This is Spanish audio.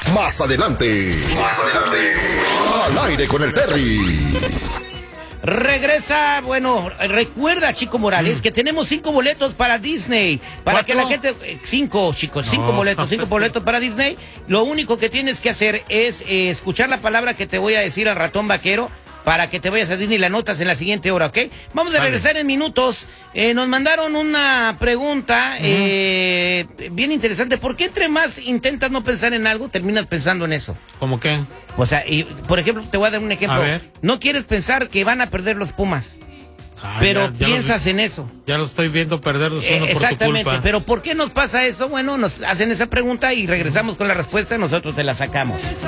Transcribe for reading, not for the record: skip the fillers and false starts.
Más adelante. Al aire con el Terry. Regresa, bueno, recuerda, Chico Morales, que tenemos 5 boletos para Disney. Para que la gente... 5, chicos, 5 boletos para Disney. Lo único que tienes que hacer es escuchar la palabra que te voy a decir al ratón vaquero para que te vayas a Disney y la notas en la siguiente hora, ¿ok? Vamos a regresar en minutos. Nos mandaron una pregunta bien interesante. ¿Por qué entre más intentas no pensar en algo, terminas pensando en eso? ¿Cómo qué? O sea, por ejemplo, te voy a dar un ejemplo. A ver. No quieres pensar que van a perder los Pumas, pero ya piensas en eso. Ya lo estoy viendo perder uno por tu Exactamente, culpa. pero ¿por qué nos pasa eso? Bueno, nos hacen esa pregunta y regresamos con la respuesta, nosotros te la sacamos.